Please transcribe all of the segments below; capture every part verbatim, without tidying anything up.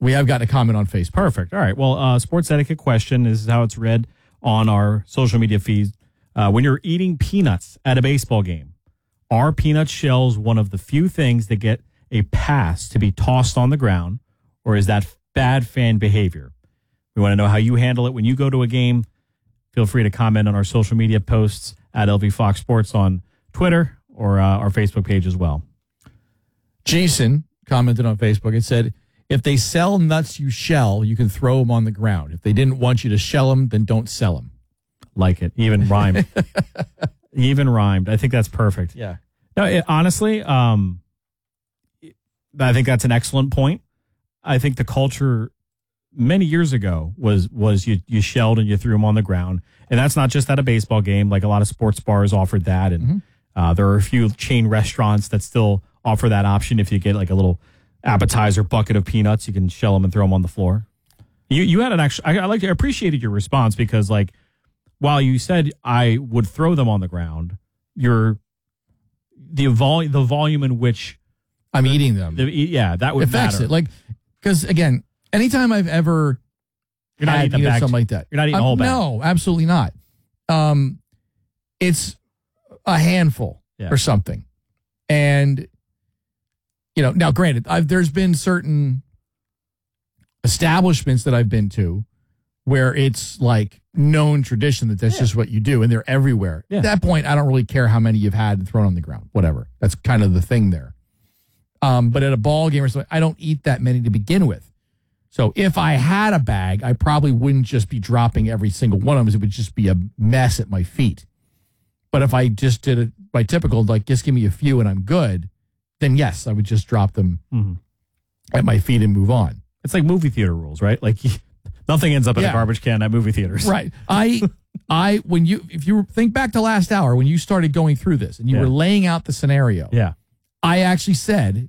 We have gotten a comment on Facebook. Perfect. All right. Well, uh, sports etiquette question is how it's read on our social media feed. Uh, when you're eating peanuts at a baseball game, are peanut shells one of the few things that get a pass to be tossed on the ground, or is that bad fan behavior? We want to know how you handle it when you go to a game. Feel free to comment on our social media posts at L V Fox Sports on Twitter or uh, our Facebook page as well. Jason commented on Facebook and said, if they sell nuts you shell, you can throw them on the ground. If they didn't want you to shell them, then don't sell them. Like it. Even rhymed. Even rhymed. I think that's perfect. Yeah. No, it, honestly, um, I think that's an excellent point. I think the culture many years ago was was you you shelled and you threw them on the ground. And that's not just at a baseball game. Like a lot of sports bars offered that. And mm-hmm. uh, there are a few chain restaurants that still offer that option. If you get like a little appetizer bucket of peanuts, you can shell them and throw them on the floor. You you had an actual, I, I like I appreciated your response because like while you said I would throw them on the ground, your the vol the volume in which I'm the, eating them, the, yeah, that would affects matter. it. Like because again, anytime I've ever You're not had eating you know, bag something like that, you're not eating a whole bag. No, absolutely not. Um, it's a handful yeah. or something, and. You know, now granted, I've, there's been certain establishments that I've been to where it's like known tradition that that's yeah. just what you do, and they're everywhere. Yeah. At that point, I don't really care how many you've had and thrown on the ground. Whatever. That's kind of the thing there. Um, but at a ball game or something, I don't eat that many to begin with. So if I had a bag, I probably wouldn't just be dropping every single one of them. It would just be a mess at my feet. But if I just did it by typical, like just give me a few and I'm good, then yes, I would just drop them mm-hmm. at my feet and move on. It's like movie theater rules, right? Like nothing ends up in yeah. a garbage can at movie theaters. Right. I, I, when you, if you think back to last hour, when you started going through this and you yeah. were laying out the scenario, yeah, I actually said,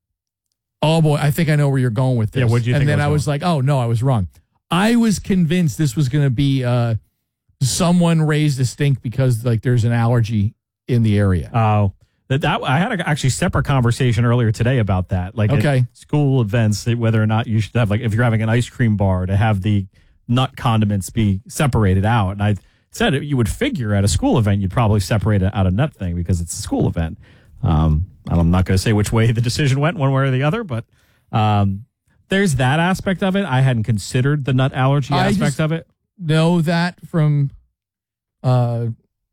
oh boy, I think I know where you're going with this. Yeah, what did you and think? And then I was, I was like, oh no, I was wrong. I was convinced this was going to be uh, someone raised a stink because like there's an allergy in the area. Oh. That, that I had a actually separate conversation earlier today about that. Like okay. at school events, whether or not you should have, like if you're having an ice cream bar, to have the nut condiments be separated out. And I said you would figure at a school event, you'd probably separate it out a nut thing because it's a school event. Um, I'm not going to say which way the decision went, one way or the other, but um, there's that aspect of it. I hadn't considered the nut allergy I aspect of it. Know that from uh,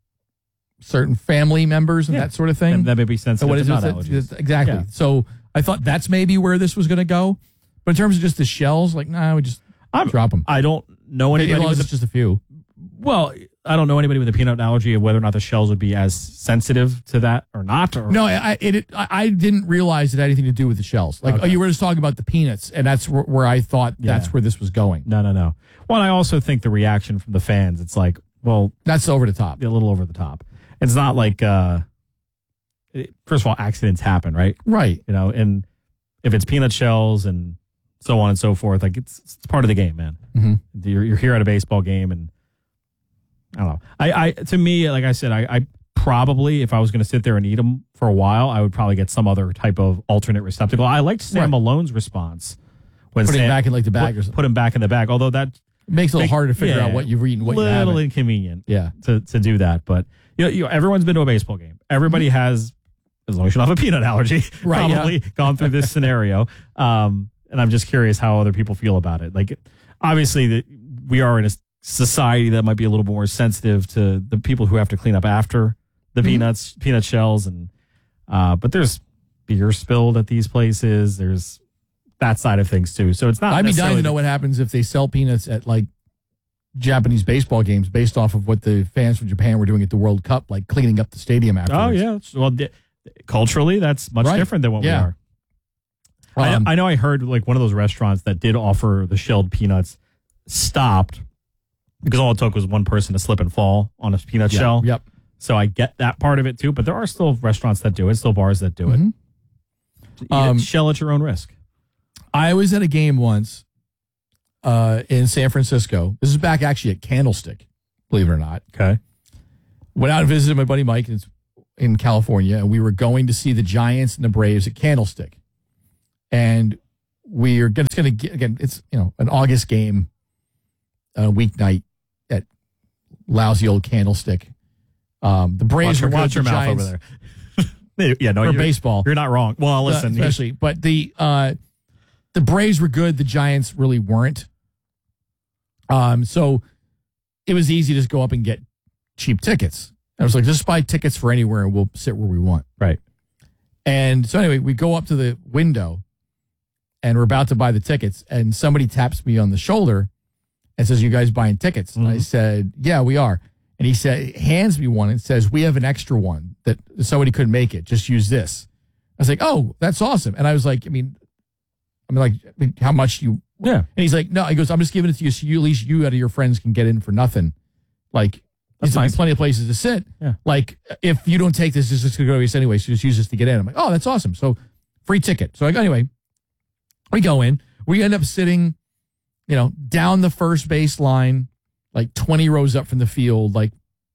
certain family members and yeah. that sort of thing. And that may be sensitive so what is to nut it? allergies. Exactly. Yeah. So I thought that's maybe where this was going to go. But in terms of just the shells, like, nah, we just I'm, drop them. I don't know anybody with a, just a few. Well, I don't know anybody with a peanut allergy of whether or not the shells would be as sensitive to that or not. Or no, I it, I didn't realize it had anything to do with the shells. Like, okay. oh, you were just talking about the peanuts, and that's where, where I thought yeah. that's where this was going. No, no, no. Well, I also think the reaction from the fans, it's like, well, that's over the top, a little over the top. It's not like, uh, it, first of all, accidents happen, right? Right. You know, and if it's peanut shells and so on and so forth, like it's, it's part of the game, man. Mm-hmm. You're, you're here at a baseball game, and I don't know. I, I to me, like I said, I, I probably, if I was going to sit there and eat them for a while, I would probably get some other type of alternate receptacle. I liked Sam right. Malone's response when putting Sam, back in like the bag, put, or something. Put him back in the bag. Although that it makes it a little make, harder to figure yeah, out what you've eaten, what you haven't. A little inconvenient, yeah, to to do that. But you know, you know, everyone's been to a baseball game. Everybody mm-hmm. has, as long as you don't have a peanut allergy, right, probably yeah. gone through this scenario. Um, and I'm just curious how other people feel about it. Like, obviously, the, we are in a society that might be a little more sensitive to the people who have to clean up after the mm-hmm. peanuts, peanut shells, and uh, but there's beer spilled at these places. There's that side of things too. So it's not. I'd be dying to know what happens if they sell peanuts at like Japanese baseball games based off of what the fans from Japan were doing at the World Cup, like cleaning up the stadium afterwards. Oh yeah, well, the, culturally that's much right. different than what yeah. we are. Um, I, I know I heard like one of those restaurants that did offer the shelled peanuts stopped because all it took was one person to slip and fall on a peanut yeah, shell. Yep. So I get that part of it too, but there are still restaurants that do it, still bars that do mm-hmm. it. Um, it. Shell at your own risk. I was at a game once uh, in San Francisco. This is back actually at Candlestick, believe it or not. Okay. Went out and visited my buddy Mike in, in California, and we were going to see the Giants and the Braves at Candlestick. And we are just going to get, again, it's, you know, an August game, a weeknight at lousy old Candlestick. Um, the Braves watch your, are watch your mouth Giants, over there. yeah, no, for you're, baseball. You're not wrong. Well, listen. Uh, especially, but the, uh, the Braves were good. The Giants really weren't. Um, so it was easy to just go up and get cheap tickets. I was like, just buy tickets for anywhere and we'll sit where we want. Right. And so anyway, we go up to the window and we're about to buy the tickets. And somebody taps me on the shoulder and says, you guys buying tickets? Mm-hmm. And I said, yeah, we are. And he said, hands me one and says, we have an extra one that somebody couldn't make it. Just use this. I was like, oh, that's awesome. And I was like, I mean, I mean, like, I mean, how much you, yeah. And he's like, no, he goes, I'm just giving it to you so you, at least you out of your friends can get in for nothing. Like, there's nice. Plenty of places to sit. Yeah. Like, if you don't take this, it's just going to go to waste anyway, so just use this to get in. I'm like, oh, that's awesome. So, free ticket. So, like, anyway, we go in. We end up sitting, you know, down the first base line, like twenty rows up from the field, like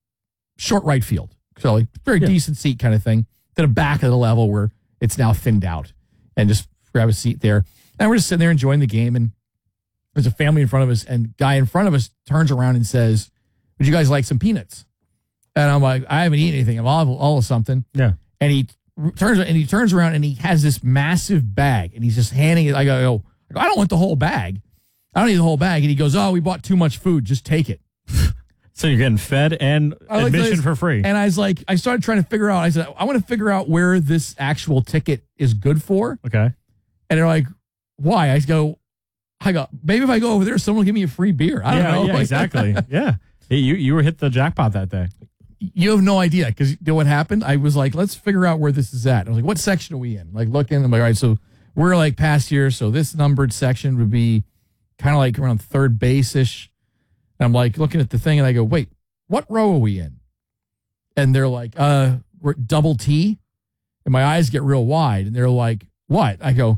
short right field. So, like, very yeah. decent seat kind of thing. To the back of the level where it's now thinned out and just grab a seat there. And we're just sitting there enjoying the game. And there's a family in front of us, and guy in front of us turns around and says, would you guys like some peanuts? And I'm like, I haven't eaten anything. I'm all, all of something. Yeah. And he turns and he turns around and he has this massive bag and he's just handing it. I go, I don't want the whole bag. I don't need the whole bag. And he goes, oh, we bought too much food. Just take it. So you're getting fed and like admission this, for free. And I was like, I started trying to figure out, I said, I want to figure out where this actual ticket is good for. Okay. And they're like, why? I go, I go, maybe if I go over there, someone will give me a free beer. I don't yeah, know. Yeah, exactly. yeah. You you were hit the jackpot that day. You have no idea because you know what happened? I was like, let's figure out where this is at. I was like, what section are we in? Like looking, I'm like, all right, so we're like past here. So this numbered section would be kind of like around third base-ish. And I'm like looking at the thing and I go, wait, what row are we in? And they're like, uh, we're double T. And my eyes get real wide. And they're like, what? I go,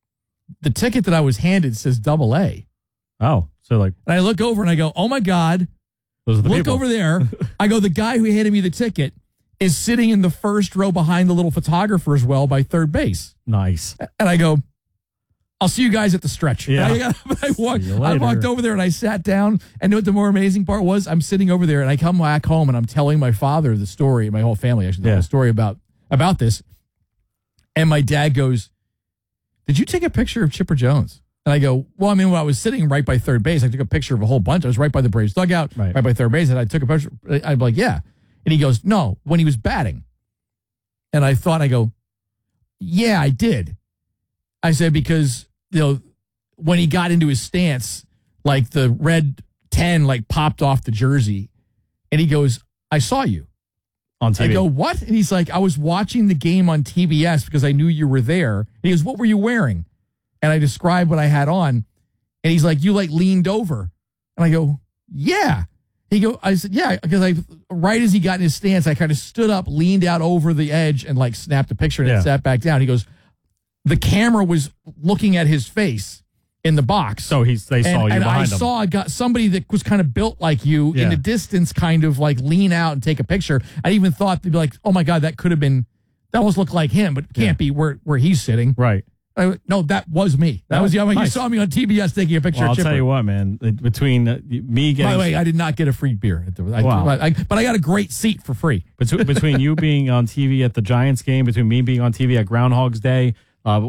the ticket that I was handed says double A. Oh, so like. And I look over and I go, oh my God. Those are the Look people. over there. I go, the guy who handed me the ticket is sitting in the first row behind the little photographer's well by third base. Nice. And I go, I'll see you guys at the stretch. Yeah. I, I, walked, I walked over there and I sat down. And you know what the more amazing part was? I'm sitting over there and I come back home and I'm telling my father the story, my whole family actually, yeah. the story about, about this. And my dad goes, did you take a picture of Chipper Jones? And I go, well, I mean, when I was sitting right by third base, I took a picture of a whole bunch. I was right by the Braves dugout, right, right by third base, and I took a picture. I'm like, yeah. And he goes, no, when he was batting. And I thought, I go, yeah, I did. I said, because, you know, when he got into his stance, like the red ten, like popped off the jersey. And he goes, I saw you. On T V. I go, what? And he's like, I was watching the game on T B S because I knew you were there. And he goes, what were you wearing? And I described what I had on. And he's like, you like leaned over. And I go, yeah. He go, I said, yeah, because I, right as he got in his stance, I kind of stood up, leaned out over the edge and like snapped a picture and yeah. sat back down. He goes, the camera was looking at his face in the box. So he's, they saw and, you and behind I him. saw I got somebody that was kind of built like you yeah. in the distance, kind of like lean out and take a picture. I even thought they'd be like, oh my God, that could have been, that almost looked like him, but can't yeah. be where, where he's sitting. Right. I, no, that was me. That oh, was the nice. You saw me on T B S taking a picture well, of Chipper. I'll tell you what, man. Between uh, me getting... By the way, I did not get a free beer. At the, I, wow. I, but I got a great seat for free. Between, between you being on T V at the Giants game, between me being on T V at Groundhog's Day, uh,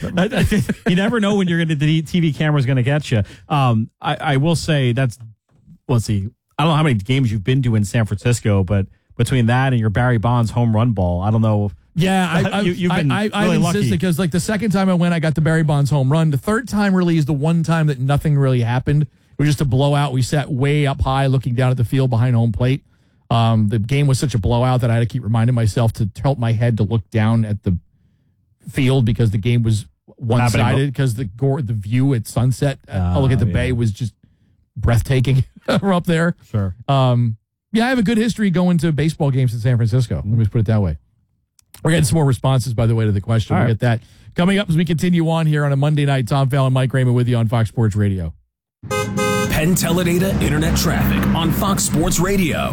you never know when you're going to the T V camera's going to get you. Um, I, I will say that's, let's see, I don't know how many games you've been to in San Francisco, but between that and your Barry Bonds home run ball, I don't know. Yeah, I, I, you, you've been I, I, really I insisted because like the second time I went, I got the Barry Bonds home run. The third time really is the one time that nothing really happened. It was just a blowout. We sat way up high looking down at the field behind home plate. Um, the game was such a blowout that I had to keep reminding myself to tilt my head to look down at the field because the game was one-sided because the gore, the view at sunset, uh, I look at the yeah. bay was just breathtaking up there. Sure. Um, yeah, I have a good history going to baseball games in San Francisco. Let me just put it that way. We're getting some more responses, by the way, to the question. All we'll right. get that coming up as we continue on here on a Monday night. Tom Fallon, Mike Raymond with you on Fox Sports Radio. Penn Teledata Internet Traffic on Fox Sports Radio.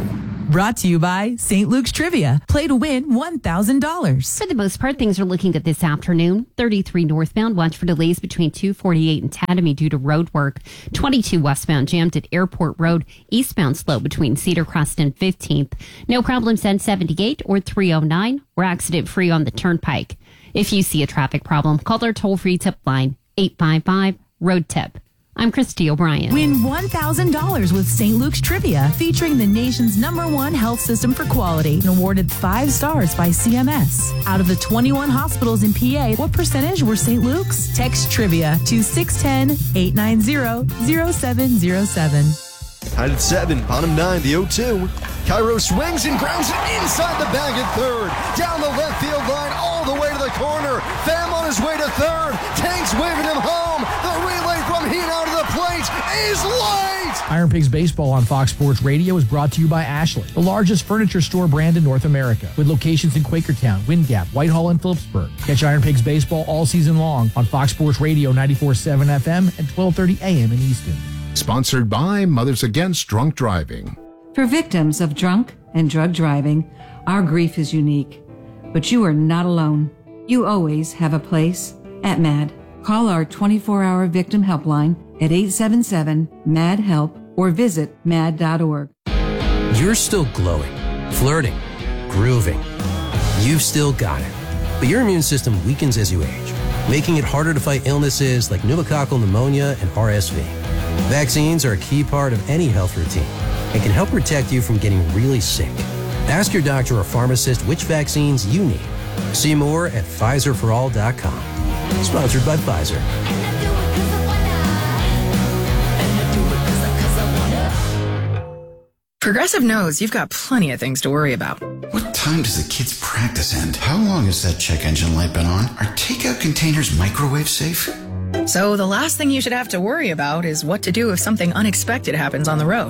Brought to you by Saint Luke's Trivia. Play to win one thousand dollars. For the most part, things are looking good this afternoon. thirty-three northbound, watch for delays between two forty-eight and Tatamy due to road work. twenty-two westbound jammed at Airport Road. Eastbound slow between Cedar Crest and fifteenth. No problems on seventy-eight or three oh nine. We're accident free on the Turnpike. If you see a traffic problem, call our toll-free tip line, eight five five, road tip. I'm Christy O'Brien. Win one thousand dollars with Saint Luke's Trivia, featuring the nation's number one health system for quality and awarded five stars by C M S. Out of the twenty-one hospitals in P A, what percentage were Saint Luke's? Text Trivia to six one zero, eight nine zero, zero seven zero seven. Tied at seven, bottom nine, the oh two. Cairo swings and grounds it inside the bag at third. Down the left field line, all the way to the corner. Pham on his way to third. Tank's waving him home. The relay from Hino to the plate is late. Iron Pigs Baseball on Fox Sports Radio is brought to you by Ashley, the largest furniture store brand in North America, with locations in Quakertown, Wind Gap, Whitehall, and Phillipsburg. Catch Iron Pigs Baseball all season long on Fox Sports Radio ninety-four point seven F M and twelve thirty A M in Easton. Sponsored by Mothers Against Drunk Driving. For victims of drunk and drug driving, our grief is unique. But you are not alone. You always have a place at MAD. Call our twenty-four hour victim helpline at eight seven seven, M A D, HELP or visit mad dot org. You're still glowing, flirting, grooving. You've still got it. But your immune system weakens as you age, making it harder to fight illnesses like pneumococcal pneumonia and R S V. Vaccines are a key part of any health routine and can help protect you from getting really sick. Ask your doctor or pharmacist which vaccines you need. See more at Pfizer for all dot com. Sponsored by Pfizer. Progressive knows you've got plenty of things to worry about. What time does the kids' practice end? How long has that check engine light been on? Are takeout containers microwave safe? So the last thing you should have to worry about is what to do if something unexpected happens on the road.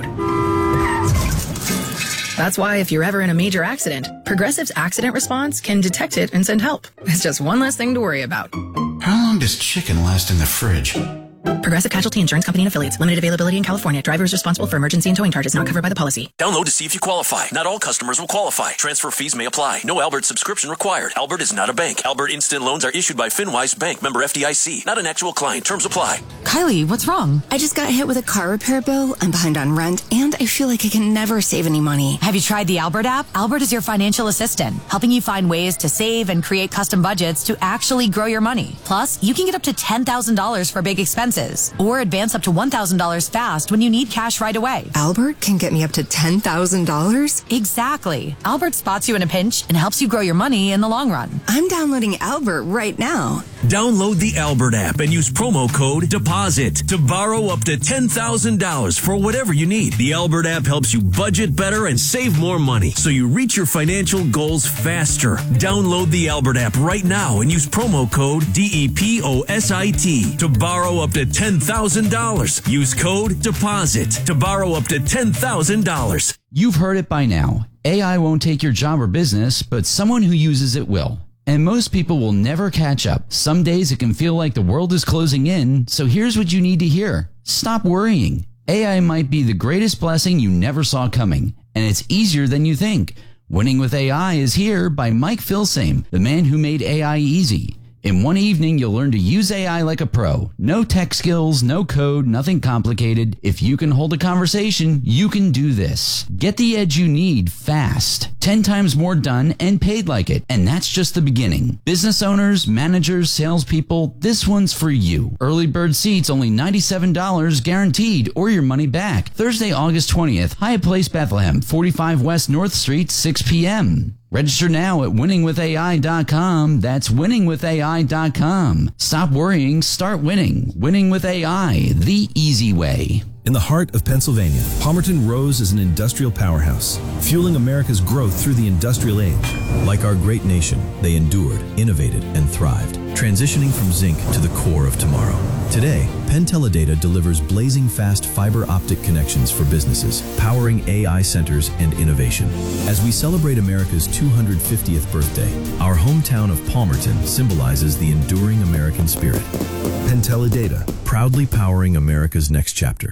That's why if you're ever in a major accident, Progressive's accident response can detect it and send help. It's just one less thing to worry about. How long does chicken last in the fridge? Progressive Casualty Insurance Company and Affiliates. Limited availability in California. Driver is responsible for emergency and towing charges not covered by the policy. Download to see if you qualify. Not all customers will qualify. Transfer fees may apply. No Albert subscription required. Albert is not a bank. Albert Instant Loans are issued by FinWise Bank, member F D I C. Not an actual client. Terms apply. Kylie, what's wrong? I just got hit with a car repair bill. I'm behind on rent, and I feel like I can never save any money. Have you tried the Albert app? Albert is your financial assistant, helping you find ways to save and create custom budgets to actually grow your money. Plus, you can get up to ten thousand dollars for big expenses, or advance up to one thousand dollars fast when you need cash right away. Albert can get me up to ten thousand dollars? Exactly. Albert spots you in a pinch and helps you grow your money in the long run. I'm downloading Albert right now. Download the Albert app and use promo code DEPOSIT to borrow up to ten thousand dollars for whatever you need. The Albert app helps you budget better and save more money so you reach your financial goals faster. Download the Albert app right now and use promo code D E P O S I T to borrow up to ten thousand dollars. Use code DEPOSIT to borrow up to ten thousand dollars. You've heard it by now. A I won't take your job or business, but someone who uses it will. And most people will never catch up. Some days it can feel like the world is closing in, so here's what you need to hear. Stop worrying. A I might be the greatest blessing you never saw coming, and it's easier than you think. Winning with A I is here by Mike Filsame, the man who made A I easy. In one evening, you'll learn to use A I like a pro. No tech skills, no code, nothing complicated. If you can hold a conversation, you can do this. Get the edge you need fast. Ten times more done and paid like it. And that's just the beginning. Business owners, managers, salespeople, this one's for you. Early bird seats only ninety-seven dollars guaranteed or your money back. Thursday, August twentieth, Hyatt Place, Bethlehem, forty-five West North Street, six p.m. Register now at winning with A I dot com. That's winning with A I dot com. Stop worrying, start winning. Winning with A I, the easy way. In the heart of Pennsylvania, Palmerton rose as an industrial powerhouse, fueling America's growth through the industrial age. Like our great nation, they endured, innovated, and thrived, transitioning from zinc to the core of tomorrow. Today, Penn Teledata delivers blazing fast fiber optic connections for businesses, powering A I centers and innovation. As we celebrate America's two hundred fiftieth birthday, our hometown of Palmerton symbolizes the enduring American spirit. Penn Teledata, proudly powering America's next chapter.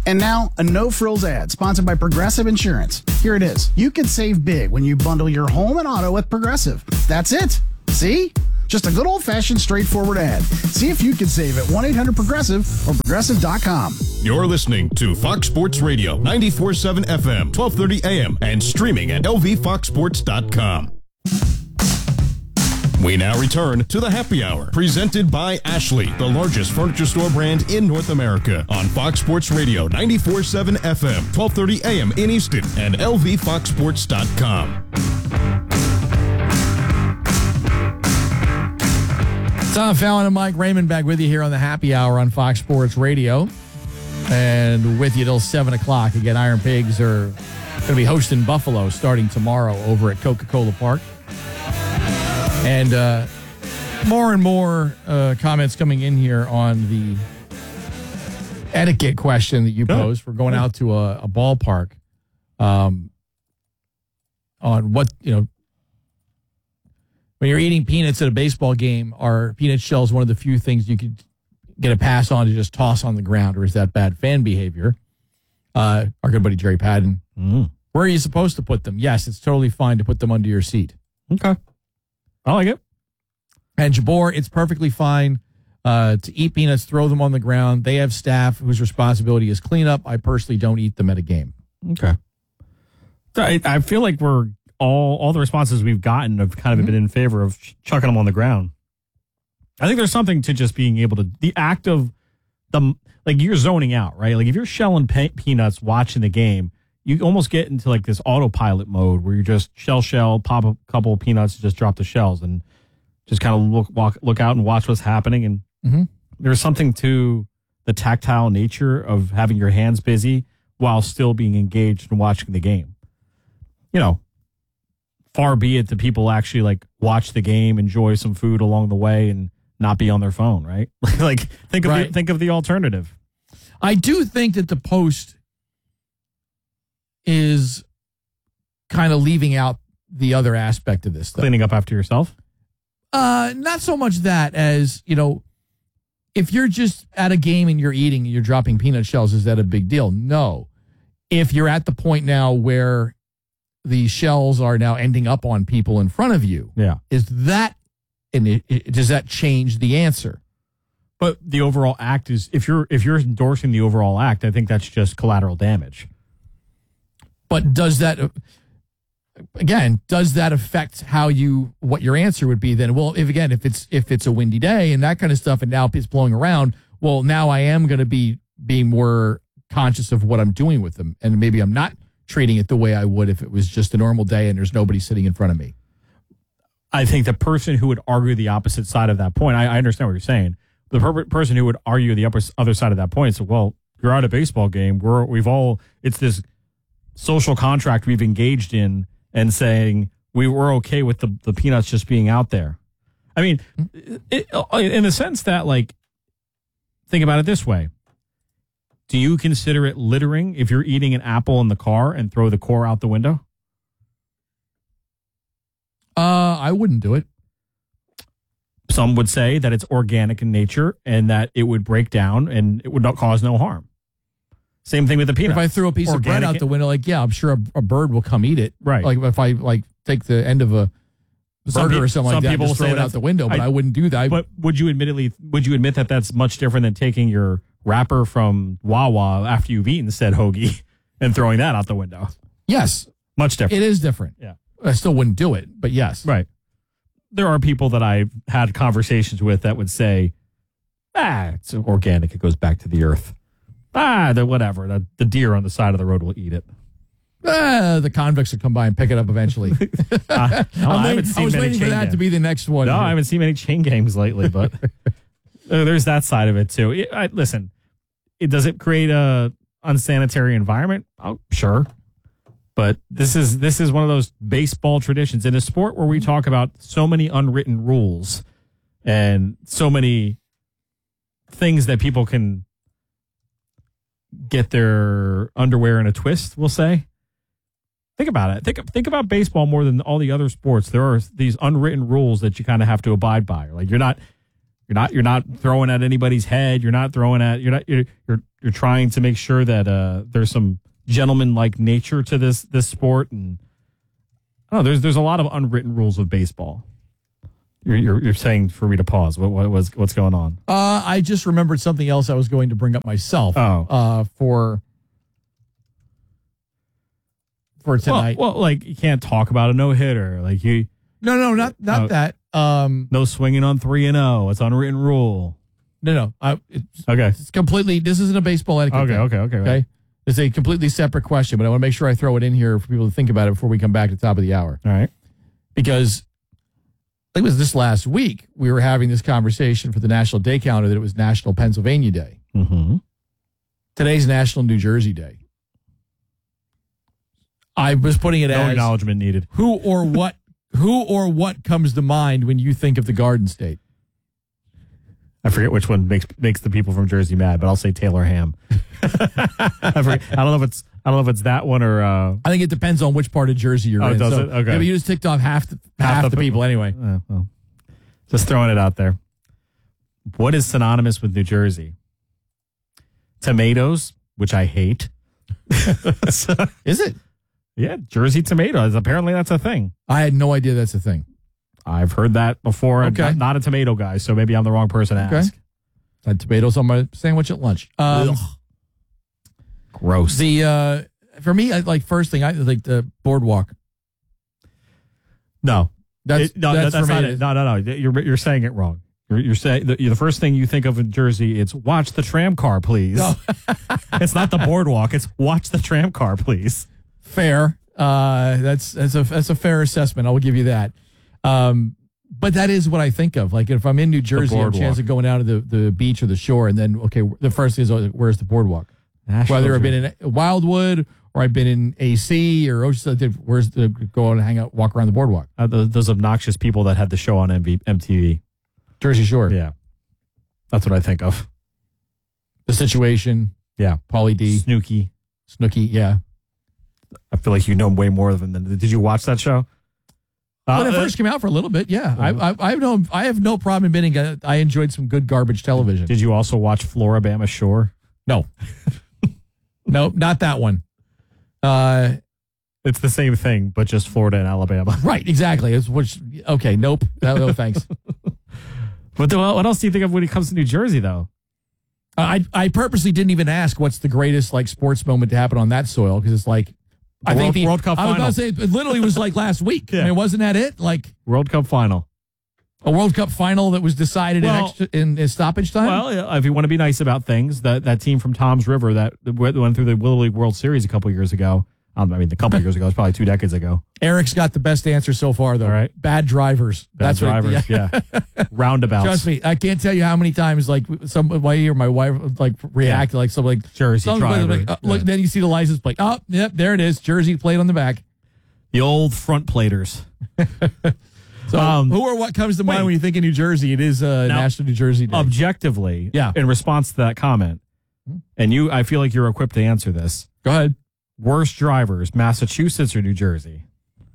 And now, a no-frills ad sponsored by Progressive Insurance. Here it is. You can save big when you bundle your home and auto with Progressive. That's it. See? Just a good old-fashioned, straightforward ad. See if you can save at one eight hundred progressive or progressive dot com. You're listening to Fox Sports Radio, ninety-four point seven F M, twelve thirty A M, and streaming at L V fox sports dot com. We now return to the Happy Hour, presented by Ashley, the largest furniture store brand in North America, on Fox Sports Radio, ninety-four point seven F M, twelve thirty A M in Easton, and L V fox sports dot com. Tom Fallon and Mike Raymond back with you here on the Happy Hour on Fox Sports Radio. And with you till seven o'clock. Again, Iron Pigs are going to be hosting Buffalo starting tomorrow over at Coca-Cola Park. And uh, more and more uh, comments coming in here on the etiquette question that you posed for going out to a, a ballpark um, on what, you know, when you're eating peanuts at a baseball game, are peanut shells one of the few things you could get a pass on to just toss on the ground, or is that bad fan behavior? Uh, our good buddy Jerry Padden. Mm. Where are you supposed to put them? Yes, it's totally fine to put them under your seat. Okay. I like it. And Jabor, it's perfectly fine uh, to eat peanuts, throw them on the ground. They have staff whose responsibility is cleanup. I personally don't eat them at a game. Okay. I, I feel like we're all all the responses we've gotten have kind of mm-hmm. been in favor of ch- chucking them on the ground. I think there's something to just being able to, the act of the, like you're zoning out, right? Like if you're shelling pe- peanuts watching the game, you almost get into like this autopilot mode where you just shell shell, pop a couple of peanuts, just drop the shells and just kind of look walk, look out and watch what's happening. And mm-hmm. there's something to the tactile nature of having your hands busy while still being engaged and watching the game. You know, far be it that people actually like watch the game, enjoy some food along the way, and not be on their phone, right? Like think of right. the, think of the alternative. I do think that the Post is kind of leaving out the other aspect of this, though. Cleaning up after yourself? Uh, not so much that as, you know, if you're just at a game and you're eating and you're dropping peanut shells, is that a big deal? No. If you're at the point now where the shells are now ending up on people in front of you, yeah, is that, and it, it, does that change the answer? But the overall act is, if you're if you're endorsing the overall act, I think that's just collateral damage. But does that, again, does that affect how you, what your answer would be then? Well, if again, if it's if it's a windy day and that kind of stuff and now it's blowing around, well, now I am going to be being more conscious of what I'm doing with them. And maybe I'm not treating it the way I would if it was just a normal day and there's nobody sitting in front of me. I think the person who would argue the opposite side of that point, I, I understand what you're saying. The per- person who would argue the upper, other side of that point is, well, you're at a baseball game. We're, we've all, it's this social contract we've engaged in and saying we were okay with the, the peanuts just being out there. I mean, it, in the sense that, like, think about it this way. Do you consider it littering if you're eating an apple in the car and throw the core out the window? Uh, I wouldn't do it. Some would say that it's organic in nature and that it would break down and it would not cause no harm. Same thing with the peanuts. If I throw a piece organic of bread out the window, like, yeah, I'm sure a, a bird will come eat it. Right. Like if I like take the end of a some burger pe- or something like that, and just throw it out the window, but I, I wouldn't do that. But would you admittedly, would you admit that that's much different than taking your wrapper from Wawa after you've eaten said hoagie and throwing that out the window? Yes. Much different. It is different. Yeah. I still wouldn't do it, but yes. Right. There are people that I've had conversations with that would say, ah, it's organic. It goes back to the earth. Ah, the whatever. The, the deer on the side of the road will eat it. Ah, the convicts will come by and pick it up eventually. uh, no, I, waiting, I was waiting for that games. to be the next one. No, I haven't seen many chain gangs lately, but there's that side of it too. It, I, listen, it does it create a unsanitary environment? Oh, sure. But this is this is one of those baseball traditions in a sport where we talk about so many unwritten rules and so many things that people can get their underwear in a twist, we'll say. Think about it. Think think about baseball more than all the other sports. There are these unwritten rules that you kind of have to abide by. Like you're not You're not you're not throwing at anybody's head. You're not throwing at you're not you're you're, you're trying to make sure that uh, there's some gentleman-like nature to this this sport. And I don't know, there's there's a lot of unwritten rules with baseball. You're you're, you're saying for me to pause. What what was what's going on? Uh, I just remembered something else I was going to bring up myself. Oh, uh, for for tonight. Well, well, like you can't talk about a no hitter. Like you. No, no, not not uh, that. Um, no swinging on three and zero. It's unwritten rule. No, no. I, it's, okay. It's completely. This isn't a baseball etiquette. Okay, thing, okay, okay. Okay. Right. It's a completely separate question, but I want to make sure I throw it in here for people to think about it before we come back to the top of the hour. All right. Because I think it was this last week we were having this conversation for the National Day Calendar that it was National Pennsylvania Day. Mm-hmm. Today's National New Jersey Day. I was putting it no as acknowledgement needed. Who or what? Who or what comes to mind when you think of the Garden State? I forget which one makes makes the people from Jersey mad, but I'll say Taylor Ham. I, forget, I don't know if it's I don't know if it's that one or. Uh, I think it depends on which part of Jersey you're oh, in. Does so, it? Okay. Yeah, but you just ticked off half the half, half the, the people anyway. Uh, well, just throwing it out there. What is synonymous with New Jersey? Tomatoes, which I hate. Is it? Yeah, Jersey tomatoes. Apparently, that's a thing. I had no idea that's a thing. I've heard that before. Okay. Not, not a tomato guy, so maybe I'm the wrong person to okay. ask. I had tomatoes on my sandwich at lunch. Um, Gross. The uh, for me, I, like first thing, I like the boardwalk. No, that's it, no, that's, that's for not me. it. No, no, no. You're you're saying it wrong. You're, you're saying the, the first thing you think of in Jersey, it's watch the tram car, please. No. It's not the boardwalk. It's watch the tram car, please. Fair. Uh, that's that's a that's a fair assessment. I will give you that. Um, but that is what I think of. Like if I'm in New Jersey, I have a chance of going down to the, the beach or the shore, and then okay, the first thing is oh, where's the boardwalk? National Whether I've Jersey. been in Wildwood or I've been in A C or Oceanside, where's the go and hang out, walk around the boardwalk? Uh, those, those obnoxious people that had the show on M V, M T V, Jersey Shore. Yeah, that's what I think of. The Situation. Yeah, Pauly D. Snooki. Snooki. Yeah. I feel like you know way more than them. Did you watch that show? Uh, when it uh, first came out for a little bit, yeah. I, I, I have no, I have no problem admitting uh, I enjoyed some good garbage television. Did you also watch Floribama Shore? No, no, not that one. Uh, it's the same thing, but just Florida and Alabama. Right, exactly. It's which. Okay, nope. No, no thanks. But the, what else do you think of when it comes to New Jersey, though? I I purposely didn't even ask what's the greatest like sports moment to happen on that soil because it's like. I World, think the World Cup I was final. about to say it literally was like last week. Yeah. I mean, wasn't that it? Like World Cup final, a World Cup final that was decided well, in, extra, in, in stoppage time. Well, if you want to be nice about things, that that team from Tom's River that went through the Little League World Series a couple years ago. Um, I mean, a couple years ago, it's probably two decades ago. Eric's got the best answer so far, though. All right, bad drivers. Bad That's drivers. What, yeah, yeah. Roundabouts. Trust me, I can't tell you how many times like some my or my wife like react yeah. like something like Jersey driver. Like, uh, look, yeah. Then you see the license plate. Oh, yep, there it is. Jersey plate on the back. The old front platers. So, um, who or what comes to mind wait. when you think of New Jersey? It is uh, now, National New Jersey Day. Objectively, yeah. in response to that comment, and you, I feel like you're equipped to answer this. Go ahead. Worst drivers, Massachusetts or New Jersey?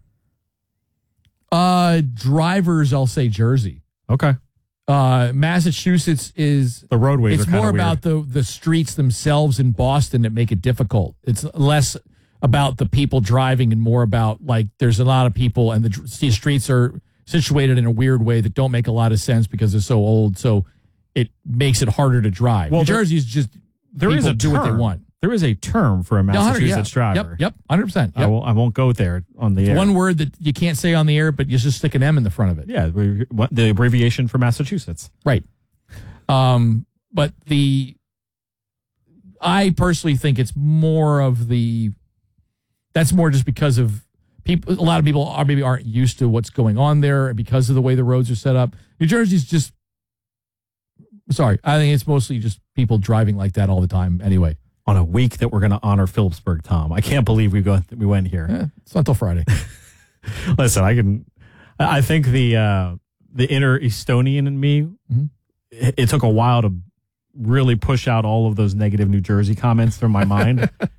Uh, drivers, I'll say Jersey. Okay. Uh, Massachusetts is the roadways. It's are more weird. about the the streets themselves in Boston that make it difficult. It's less about the people driving and more about like there's a lot of people and the streets are situated in a weird way that don't make a lot of sense because they're so old. So it makes it harder to drive. Well, New Jersey is just there is a do term. what they want. There is a term for a Massachusetts yeah. driver. Yep, yep, one hundred percent. Yep. I, will, I won't go there on the air. One word that you can't say on the air, but you just stick an M in the front of it. Yeah, the abbreviation for Massachusetts. Right. Um, but the, I personally think it's more of the, that's more just because of people, a lot of people are maybe aren't used to what's going on there because of the way the roads are set up. New Jersey's just, sorry, I think it's mostly just people driving like that all the time anyway. On a week that we're going to honor Phillipsburg, Tom. I can't believe we go we went here. Yeah, it's not till Friday. Listen, I can. I think the uh, the inner Estonian in me. Mm-hmm. It, it took a while to really push out all of those negative New Jersey comments from my mind.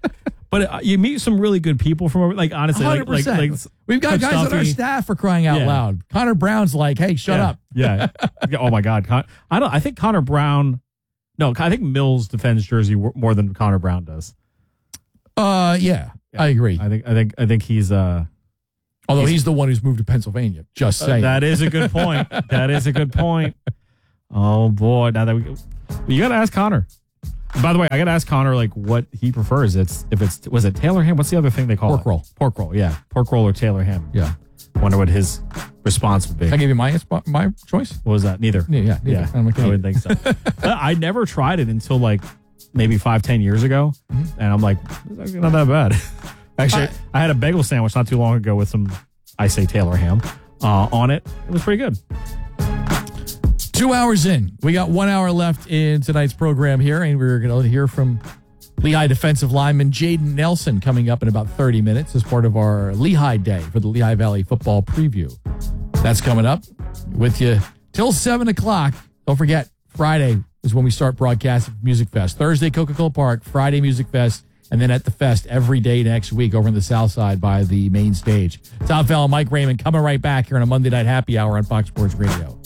But uh, you meet some really good people from over, like, honestly, one hundred like, like, percent. like We've got Coach guys on our Duffy. staff for crying out Yeah. loud. Connor Brown's like, hey, shut yeah. up. Yeah. Yeah. Oh my God. Con- I don't. I think Connor Brown. No, I think Mills defends Jersey w- more than Connor Brown does. Uh, yeah, yeah, I agree. I think. I think. I think he's. Uh, Although he's, he's the one who's moved to Pennsylvania. Just saying. Uh, that is a good point. That is a good point. Oh boy. Now that we, you got to ask Connor. By the way, I got to ask Connor like what he prefers. It's if it's was it Taylor ham? What's the other thing they call Pork it? roll. Pork roll. Yeah, pork roll or Taylor ham. Yeah. Wonder what his response would be. Can I give you my my choice? What was that? Neither. Yeah, yeah. Neither. yeah. I'm I would think so. I never tried it until like maybe five, ten years ago, mm-hmm. and I'm like, it's not that bad. Actually, I, I had a bagel sandwich not too long ago with some, I say Taylor ham, uh, on it. It was pretty good. Two hours in. We got one hour left in tonight's program here, and we're going to hear from Lehigh defensive lineman Jaden Nelson coming up in about thirty minutes as part of our Lehigh Day for the Lehigh Valley football preview. That's coming up with you till seven o'clock. Don't forget, Friday is when we start broadcasting Music Fest. Thursday, Coca-Cola Park, Friday, Music Fest, and then at the Fest every day next week over on the South Side by the main stage. Tom Fallon, Mike Raymond coming right back here on a Monday Night Happy Hour on Fox Sports Radio.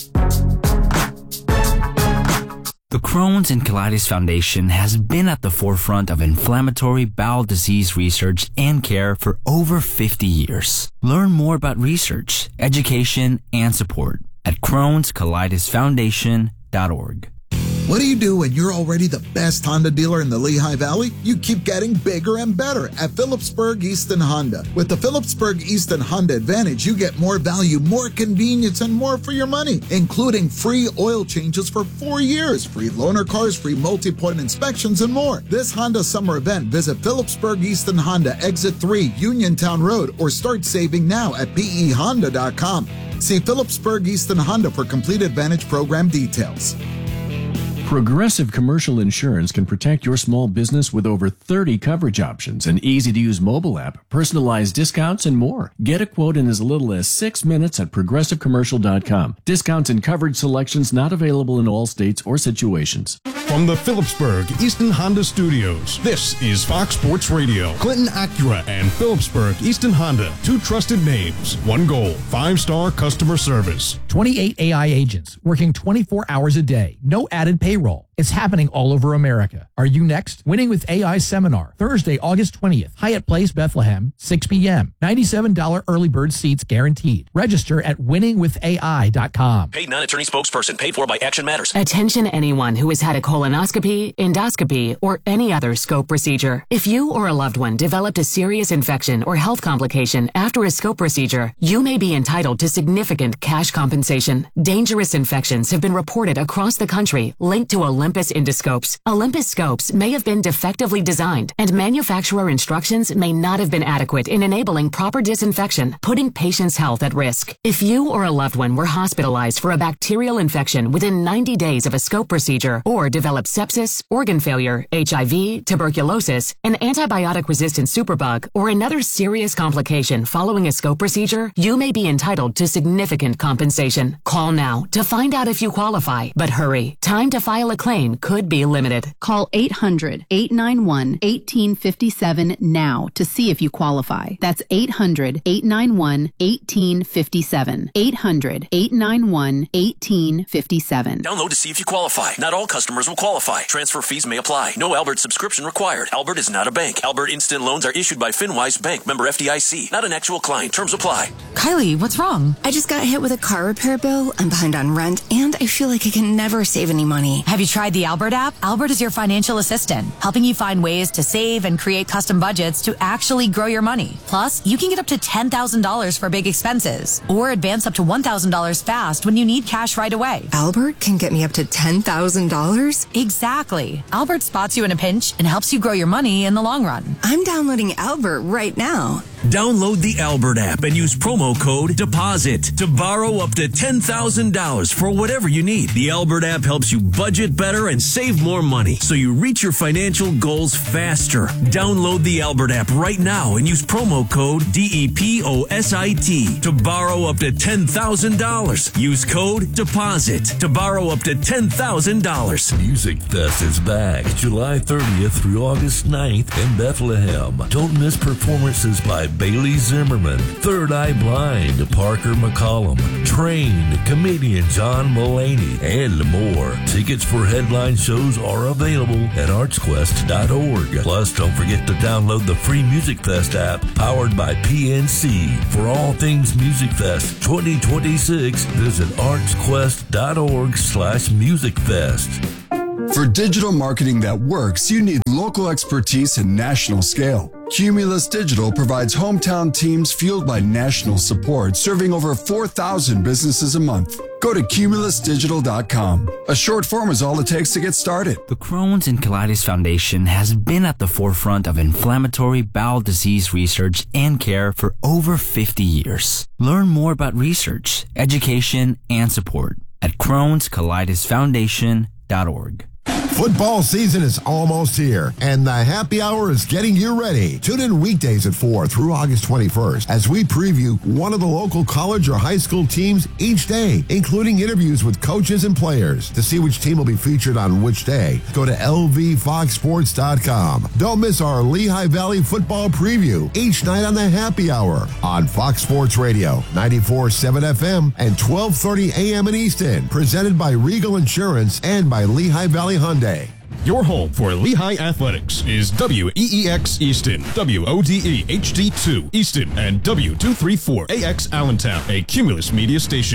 The Crohn's and Colitis Foundation has been at the forefront of inflammatory bowel disease research and care for over fifty years. Learn more about research, education, and support at crohns colitis foundation dot org. What do you do when you're already the best Honda dealer in the Lehigh Valley? You keep getting bigger and better at Phillipsburg Easton Honda. With the Phillipsburg Easton Honda Advantage, you get more value, more convenience, and more for your money, including free oil changes for four years, free loaner cars, free multi-point inspections, and more. This Honda summer event, visit Phillipsburg Easton Honda, Exit three, Uniontown Road, or start saving now at P E honda dot com. See Phillipsburg Easton Honda for complete Advantage program details. Progressive Commercial Insurance can protect your small business with over thirty coverage options, an easy-to-use mobile app, personalized discounts, and more. Get a quote in as little as six minutes at progressive commercial dot com. Discounts and coverage selections not available in all states or situations. From the Phillipsburg Easton Honda Studios, this is Fox Sports Radio. Clinton Acura and Phillipsburg Easton Honda, two trusted names, one goal, five-star customer service. twenty-eight A I agents working twenty-four hours a day, no added payroll. It's happening all over America. Are you next? Winning with A I Seminar, Thursday, August twentieth, Hyatt Place, Bethlehem, six p.m. ninety-seven dollars early bird seats guaranteed. Register at winning with A I dot com. Paid non-attorney spokesperson, paid for by Action Matters. Attention anyone who has had a colonoscopy, endoscopy, or any other scope procedure. If you or a loved one developed a serious infection or health complication after a scope procedure, you may be entitled to significant cash compensation. Dangerous infections have been reported across the country linked to Olympus endoscopes. Olympus scopes may have been defectively designed, and manufacturer instructions may not have been adequate in enabling proper disinfection, putting patients' health at risk. If you or a loved one were hospitalized for a bacterial infection within ninety days of a scope procedure, or developed sepsis, organ failure, H I V, tuberculosis, an antibiotic-resistant superbug, or another serious complication following a scope procedure, you may be entitled to significant compensation. Call now to find out if you qualify, but hurry. Time to file a claim could be limited. Call eight hundred, eight nine one, one eight five seven now to see if you qualify. That's eight hundred, eight nine one, one eight five seven. eight hundred, eight nine one, one eight five seven. Download to see if you qualify. Not all customers will qualify. Transfer fees may apply. No Albert subscription required. Albert is not a bank. Albert Instant Loans are issued by FinWise Bank, member F D I C. Not an actual client. Terms apply. Kylie, what's wrong? I just got hit with a car repair bill. I'm behind on rent, and I feel like I can never save any money. Have you tried the Albert app? Albert is your financial assistant, helping you find ways to save and create custom budgets to actually grow your money. Plus, you can get up to ten thousand dollars for big expenses, or advance up to one thousand dollars fast when you need cash right away. Albert can get me up to ten thousand dollars? Exactly. Albert spots you in a pinch and helps you grow your money in the long run. I'm downloading Albert right now. Download the Albert app and use promo code DEPOSIT to borrow up to ten thousand dollars for whatever you need. The Albert app helps you budget better and save more money so you reach your financial goals faster. Download the Albert app right now and use promo code D E P O S I T to borrow up to ten thousand dollars. Use code DEPOSIT to borrow up to ten thousand dollars. Music Fest is back July thirtieth through August ninth in Bethlehem. Don't miss performances by Bailey Zimmerman, Third Eye Blind, Parker McCollum, Trained, comedian John Mulaney, and more. Tickets for headline shows are available at arts quest dot org. Plus, don't forget to download the free Music Fest app powered by P N C. For all things Music Fest twenty twenty-six, visit arts quest dot org slash music fest. For digital marketing that works, you need local expertise and national scale. Cumulus Digital provides hometown teams fueled by national support, serving over four thousand businesses a month. Go to cumulus digital dot com. A short form is all it takes to get started. The Crohn's and Colitis Foundation has been at the forefront of inflammatory bowel disease research and care for over fifty years. Learn more about research, education, and support at crohns colitis foundation dot org. Football season is almost here, and the happy hour is getting you ready. Tune in weekdays at four through August twenty-first as we preview one of the local college or high school teams each day, including interviews with coaches and players. To see which team will be featured on which day, go to L V fox sports dot com. Don't miss our Lehigh Valley football preview each night on the happy hour on Fox Sports Radio, ninety-four point seven F M and twelve thirty A M in Easton. Presented by Regal Insurance and by Lehigh Valley Hyundai. Your home for Lehigh Athletics is W E E X Easton, W O D E H D two Easton, and W two thirty-four A X Allentown, a Cumulus Media station.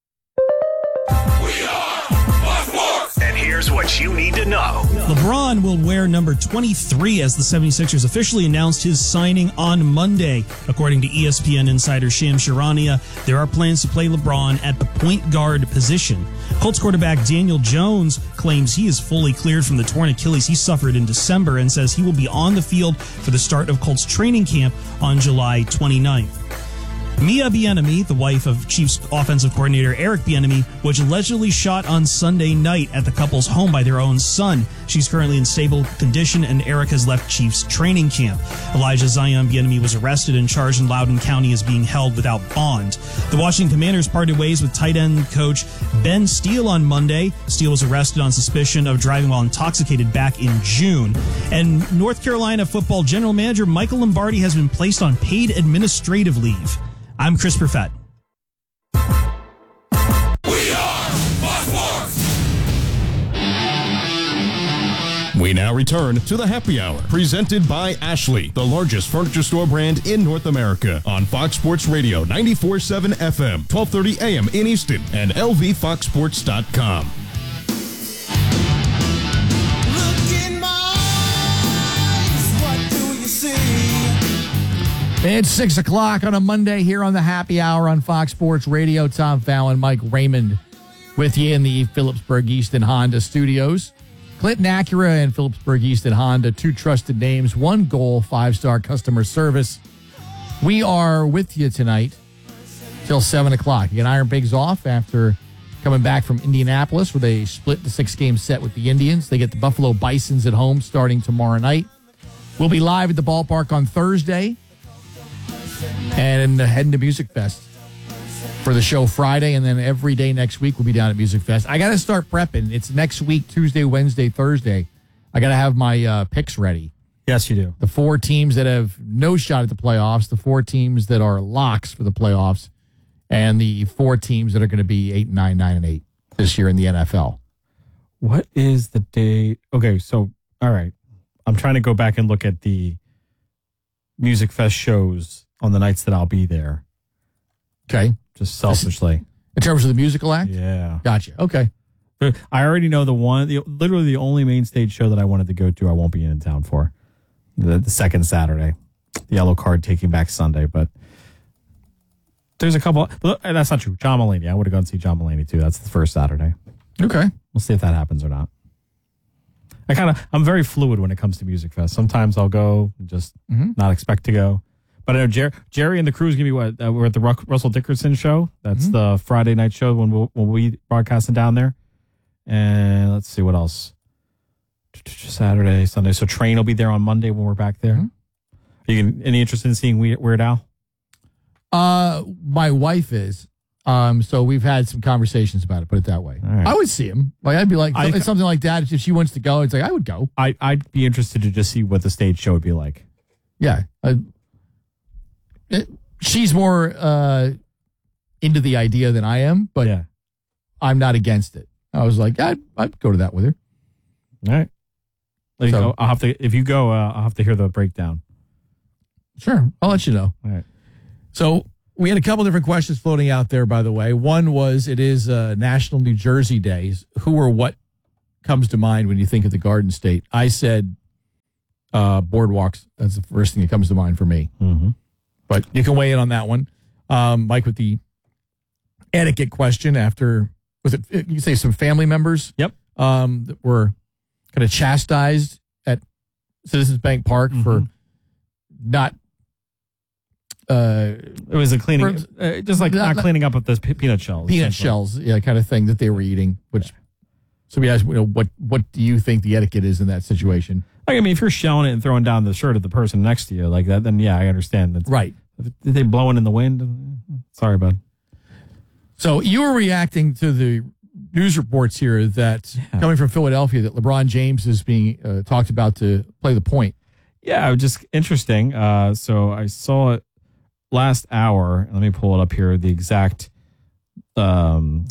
And here's what you need to know. LeBron will wear number twenty-three as the seventy-sixers officially announced his signing on Monday. According to E S P N insider Shams Charania, there are plans to play LeBron at the point guard position. Colts quarterback Daniel Jones claims he is fully cleared from the torn Achilles he suffered in December and says he will be on the field for the start of Colts training camp on July twenty-ninth. Mia Bieniemy, the wife of Chiefs offensive coordinator Eric Bieniemy, was allegedly shot on Sunday night at the couple's home by their own son. She's currently in stable condition, and Eric has left Chiefs training camp. Elijah Zion Bieniemy was arrested and charged in Loudoun County as being held without bond. The Washington Commanders parted ways with tight end coach Ben Steele on Monday. Steele was arrested on suspicion of driving while intoxicated back in June. And North Carolina football general manager Michael Lombardi has been placed on paid administrative leave. I'm Chris Perfett. We now return to the happy hour, presented by Ashley, the largest furniture store brand in North America, on Fox Sports Radio, ninety-four point seven F M, twelve thirty A M in Easton, and L V fox sports dot com. It's six o'clock on a Monday here on the Happy Hour on Fox Sports Radio. Tom Fallon, Mike Raymond with you in the Phillipsburg Easton Honda studios. Clinton Acura and Phillipsburg Easton Honda, two trusted names, one goal, five-star customer service. We are with you tonight till seven o'clock. You get Iron Pigs off after coming back from Indianapolis where they split the six-game set with the Indians. They get the Buffalo Bisons at home starting tomorrow night. We'll be live at the ballpark on Thursday. And heading to Music Fest for the show Friday, and then every day next week we'll be down at Music Fest. I got to start prepping. It's next week, Tuesday, Wednesday, Thursday. I got to have my uh, picks ready. Yes, you do. The four teams that have no shot at the playoffs, the four teams that are locks for the playoffs, and the four teams that are going to be eight and nine, nine and eight this year in the N F L. What is the date? Okay, so, all right. I'm trying to go back and look at the Music Fest shows on the nights that I'll be there. Okay. Just selfishly. In terms of the musical act? Yeah. Gotcha. Okay. I already know the one, the, literally the only main stage show that I wanted to go to, I won't be in town for. The, the second Saturday. The Yellow Card Taking Back Sunday. But there's a couple, and that's not true. John Mulaney. I would have gone to see John Mulaney too. That's the first Saturday. Okay. We'll see if that happens or not. I kind of, I'm very fluid when it comes to Music Fest. Sometimes I'll go and just mm-hmm. not expect to go. But I know Jer- Jerry and the crew is going to be what? Uh, we're at the Ruck- Russell Dickerson show. That's Mm-hmm. the Friday night show when we'll, when we broadcasting down there. And let's see what else. Saturday, Sunday. So Train will be there on Monday when we're back there. Mm-hmm. Are you any interested in seeing Weird, Weird Al? Uh, my wife is. Um, so we've had some conversations about it. Put it that way. Right. I would see him. Like I'd be like, I- it's something like that. If she wants to go, it's like I would go. I I'd be interested to just see what the stage show would be like. Yeah. I, it, she's more uh into the idea than I am, but yeah. I'm not against it. I was like, I'd I'd go to that with her. All right. Like, So- I'll have to if you go. Uh, I'll have to hear the breakdown. Sure, I'll let you know. All right. So we had a couple different questions floating out there, by the way. One was, it is uh, National New Jersey Days. Who or what comes to mind when you think of the Garden State? I said uh, boardwalks. That's the first thing that comes to mind for me. Mm-hmm. But you can weigh in on that one. Um, Mike, with the etiquette question after, was it, you say some family members? Yep. Um, that were kind of chastised at Citizens Bank Park Mm-hmm. for not... Uh, It was a cleaning, For- uh, just like not- not, not- cleaning up with those pe- peanut shells. peanut essentially. shells, yeah, kind of thing that they were eating. Which, so we asked, you know, what what do you think the etiquette is in that situation? Like, I mean, if you're shelling it and throwing down the shirt of the person next to you like that, then yeah, I understand. That's, Right. Did they blowing in the wind? Sorry, bud. So you were reacting to the news reports here that coming from Philadelphia that LeBron James is being uh, talked about to play the point. Yeah, just interesting. Uh, so I saw it last hour. Let me pull it up here. The exact um,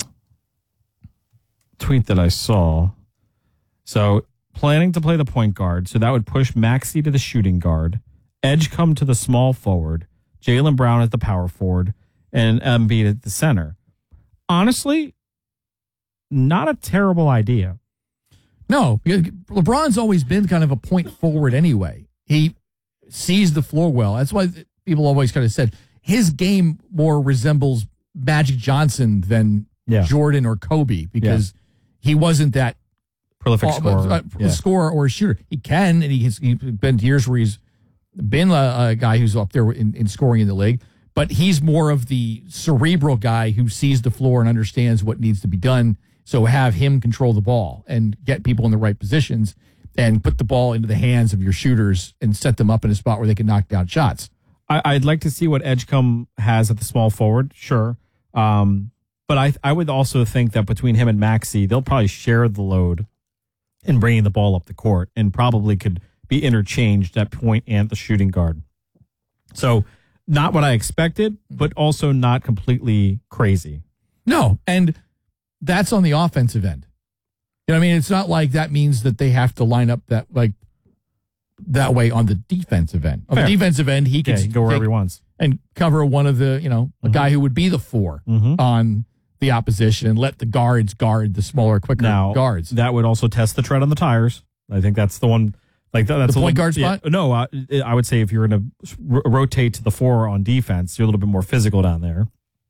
tweet that I saw. So planning to play the point guard. So that would push Maxey to the shooting guard. Edge come to the small forward. Jaylen Brown at the power forward. And Embiid at the center. Honestly, not a terrible idea. No, because LeBron's always been kind of a point forward anyway. He sees the floor well. That's why people always kind of said his game more resembles Magic Johnson than Yeah. Jordan or Kobe because he wasn't that Prolific uh, scorer. uh, Yeah. scorer or shooter. He can, and he has he's been to years where he's been a, a guy who's up there in, in scoring in the league. But he's more of the cerebral guy who sees the floor and understands what needs to be done. So have him control the ball and get people in the right positions and put the ball into the hands of your shooters and set them up in a spot where they can knock down shots. I, I'd like to see what Edgecombe has at the small forward, sure. Um, but I I would also think that between him and Maxey, they'll probably share the load in bringing the ball up the court and probably could be interchanged at point and the shooting guard. So not what I expected, but also not completely crazy. No, and that's on the offensive end. You know what I mean? It's not like that means that they have to line up that like that way on the defensive end. On Fair. the defensive end, he can Yeah, he can go wherever take he wants. and cover one of the, you know, a guy who would be the four Mhm. on the opposition and let the guards guard the smaller, quicker Now, guards. that would also test the tread on the tires. I think that's the one. Like that, that's The a point little- guard yeah, spot? No, uh, I would say if you're going to r- rotate to the four on defense, you're a little bit more physical down there.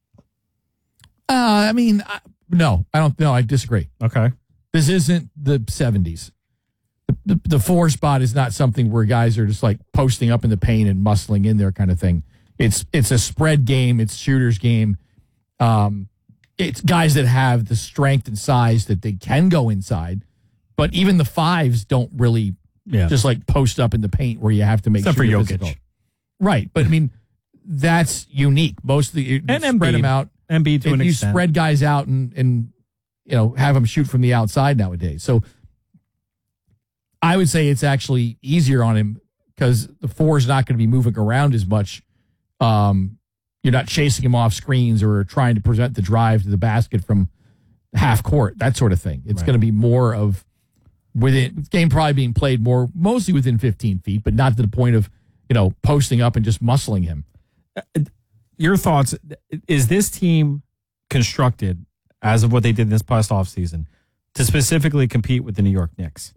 Uh, I mean, I, no, I don't. No, I disagree. Okay. This isn't the seventies. The, the, the four spot is not something where guys are just like posting up in the paint and muscling in there kind of thing. It's it's a spread game. It's shooters game. Um, it's guys that have the strength and size that they can go inside, but even the fives don't really Yeah. just like post up in the paint where you have to make Except sure for you're Jokic. physical. Right, but I mean that's unique. Most of the you And spread Embiid. them out. Embiid to If an you extent. spread guys out and and you know have them shoot from the outside nowadays. So I would say it's actually easier on him because the four is not going to be moving around as much. Um, you're not chasing him off screens or trying to present the drive to the basket from half court, that sort of thing. It's Right. going to be more of within game probably being played more mostly within fifteen feet, but not to the point of you know posting up and just muscling him. Your thoughts, is this team constructed as of what they did this past offseason to specifically compete with the New York Knicks?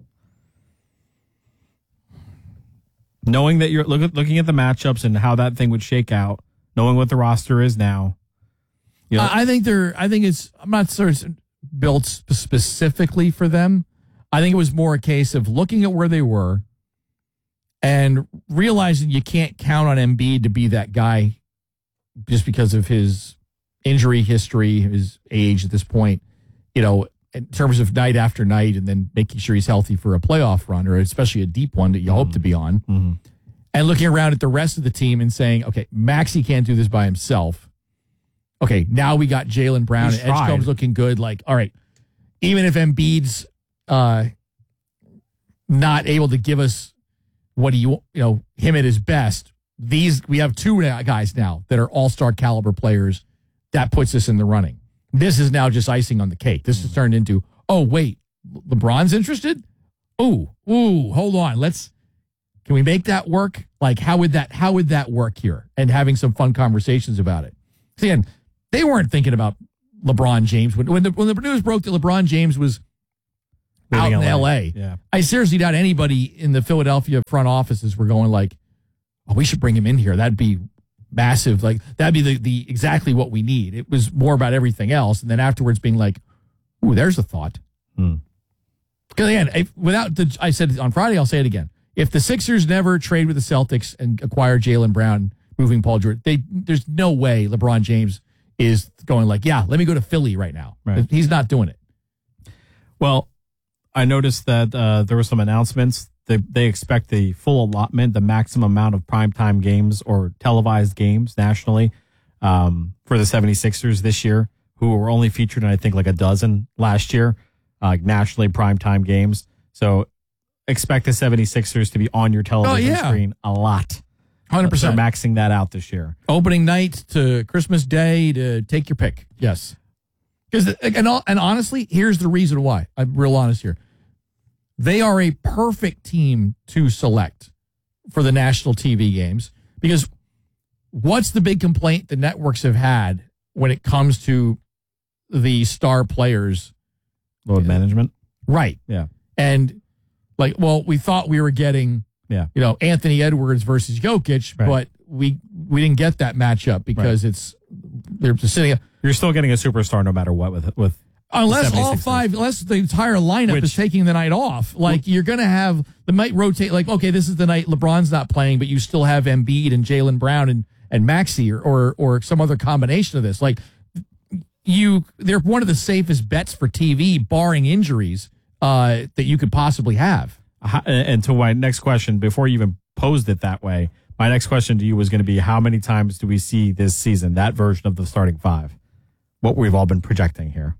Knowing that you're look, looking at the matchups and how that thing would shake out, knowing what the roster is now. You know, I I think they're. I think it's. I'm not sure it's built sp- specifically for them. I think it was more a case of looking at where they were and realizing you can't count on Embiid to be that guy just because of his injury history, his age at this point, you know, in terms of night after night and then making sure he's healthy for a playoff run or especially a deep one that you mm-hmm. hope to be on. Mm-hmm. And looking around at the rest of the team and saying, okay, Maxey can't do this by himself. Okay, now we got Jaylen Brown He's and Edgecombe's looking good. Like, all right, even if Embiid's uh, not able to give us what he, you know, him at his best, these we have two guys now that are all-star caliber players. That puts us in the running. This is now just icing on the cake. This has turned into, oh, wait, LeBron's interested? Ooh, ooh, hold on. Let's, can we make that work? Like, how would that, how would that work here? And having some fun conversations about it. See, and they weren't thinking about LeBron James. When, when, the, when the news broke that LeBron James was out in L A, yeah. I seriously doubt anybody in the Philadelphia front offices were going like, oh, we should bring him in here. That'd be massive. Like, that'd be the, the exactly what we need. It was more about everything else. And then afterwards being like, ooh, there's a thought. Hmm. Because again, if, without the, I said it on Friday, I'll say it again. If the Sixers never trade with the Celtics and acquire Jaylen Brown, moving Paul George, they, there's no way LeBron James is going like, yeah, let me go to Philly right now. Right. He's not doing it. Well, I noticed that uh, there were some announcements. They, they expect the full allotment, the maximum amount of primetime games or televised games nationally um, for the seventy-sixers this year, who were only featured in, I think, like a dozen last year, uh, nationally primetime games. So expect the seventy-sixers to be on your television oh, yeah. screen a lot. one hundred percent. They're maxing that out this year. Opening night to Christmas Day to take your pick. Yes. Because and, and honestly, here's the reason why. I'm real honest here. They are a perfect team to select for the national T V games because what's the big complaint the networks have had when it comes to the star players? Load management. Right. Yeah. And like, well, we thought we were getting, yeah, you know, Anthony Edwards versus Jokic, right. but we we didn't get that matchup because right. it's they're just sitting. You're still getting a superstar no matter what with with. Unless all five, unless the entire lineup Which, is taking the night off, like you're going to have, the might rotate, like, okay, this is the night LeBron's not playing, but you still have Embiid and Jaylen Brown and, and Maxey or, or, or some other combination of this. Like, you, they're one of the safest bets for T V, barring injuries, uh, that you could possibly have. And to my next question, before you even posed it that way, my next question to you was going to be, how many times do we see this season, that version of the starting five? What we've all been projecting here.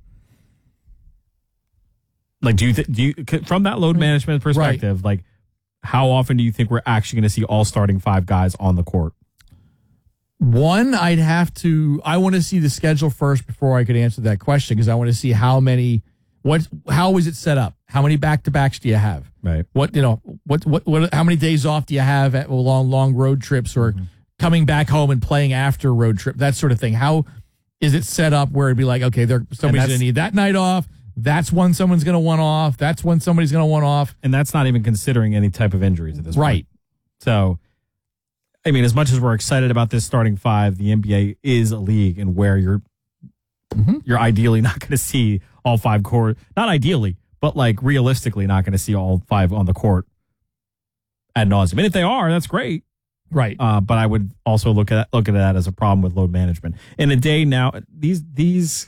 Like, do you, th- do you, from that load management perspective, right. like, how often do you think we're actually going to see all starting five guys on the court? One, I'd have to, I want to see the schedule first before I could answer that question because I want to see how many, what, how is it set up? How many back to backs do you have? Right. What, you know, what, what, what, how many days off do you have at long, long road trips or mm-hmm. coming back home and playing after road trip, that sort of thing? How is it set up where it'd be like, okay, there, somebody's going to need that night off. That's when someone's going to one off. That's when somebody's going to one off. And that's not even considering any type of injuries at this right. point. So, I mean, as much as we're excited about this starting five, the N B A is a league and where you're mm-hmm. you're ideally not going to see all five court. Not ideally, but like realistically not going to see all five on the court ad nauseum. And if they are, that's great. Right. Uh, but I would also look at look at that as a problem with load management. In a day now, these these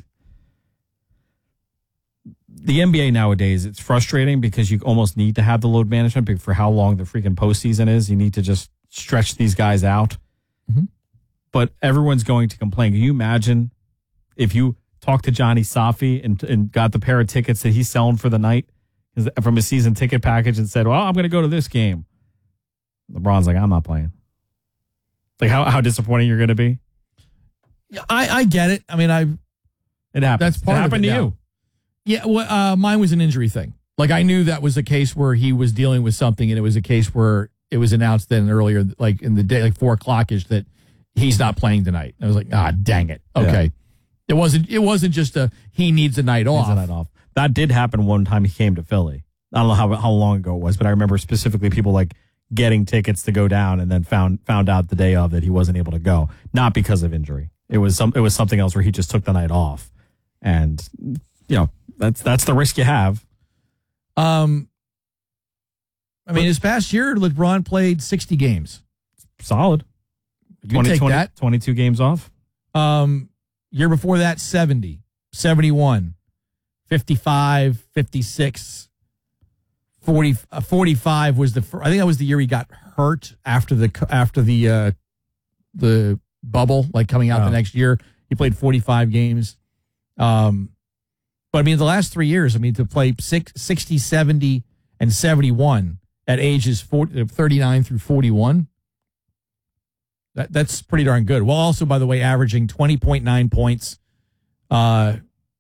the N B A nowadays, it's frustrating because you almost need to have the load management for how long the freaking postseason is. You need to just stretch these guys out. Mm-hmm. But everyone's going to complain. Can you imagine if you talked to Johnny Safi and, and got the pair of tickets that he's selling for the night from his season ticket package and said, well, I'm going to go to this game. LeBron's like, I'm not playing. Like how, how disappointing you're going to be. I, I get it. I mean, I, it happens. That's part it happened of it to now. you. Yeah, well, uh, mine was an injury thing. Like, I knew that was a case where he was dealing with something, and it was a case where it was announced then earlier, like in the day, like four o'clock-ish, that he's not playing tonight. I was like, ah, dang it. Okay. Yeah. It wasn't It wasn't just a, he needs a night off. Needs a night off. That did happen one time he came to Philly. I don't know how, how long ago it was, but I remember specifically people like getting tickets to go down and then found found out the day of that he wasn't able to go. Not because of injury. It was some. It was something else where he just took the night off. And, you know, That's that's the risk you have. Um, I mean, this past year, LeBron played sixty games. Solid. You twenty, take twenty, that. twenty-two games off. Um, year before that, seventy, seventy-one, fifty-five, fifty-six, forty, uh, forty-five was the fir- I think that was the year he got hurt after the after the uh, the bubble, like coming out Oh. the next year. He played forty-five games. Um, but I mean, the last three years, I mean, to play six, sixty, seventy, and seventy-one at ages forty, thirty-nine through forty-one, that, that's pretty darn good. Well, also, by the way, averaging twenty point nine points, uh,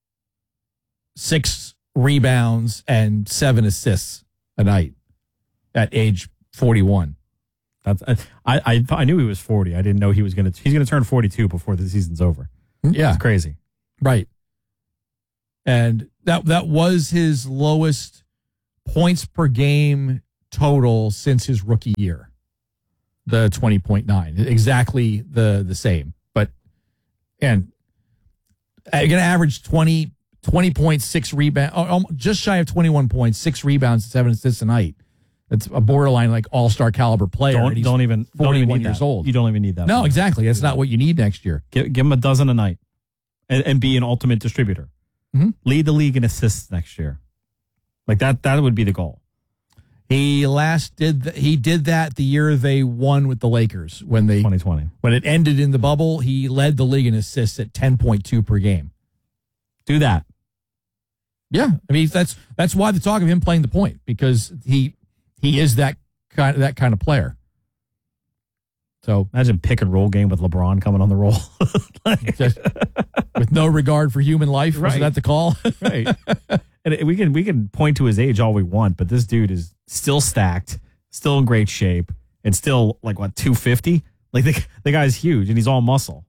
six rebounds, and seven assists a night at age forty-one. That's I I I knew he was forty. I didn't know he was gonna he's gonna turn forty-two before the season's over. Yeah, it's crazy. Right. And that that was his lowest points per game total since his rookie year. The twenty point nine. Exactly the the same. But and you're gonna average twenty, twenty point six rebounds, just shy of twenty-one points, six rebounds, seven assists a night. That's a borderline like all-star caliber player. Don't, and he's don't even don't even forty-one need years that. old. You don't even need that. No, exactly. That's not what you need next year. Give, give him a dozen a night, and, and be an ultimate distributor. Mm-hmm. Lead the league in assists next year. Like that. That would be the goal. He last did th- he did that the year they won with the Lakers when they twenty twenty. When it ended in the bubble, he led the league in assists at ten point two per game. Do that. Yeah, I mean that's that's why the talk of him playing the point, because he he is that kind of that kind of player. So imagine pick and roll game with LeBron coming on the roll, like, just, with no regard for human life. Right. Was that the call? Right. And we can we can point to his age all we want, but this dude is still stacked, still in great shape, and still like what two fifty. Like the the guy's huge and he's all muscle.